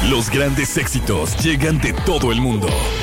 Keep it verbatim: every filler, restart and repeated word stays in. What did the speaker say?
Los grandes éxitos llegan de todo el mundo.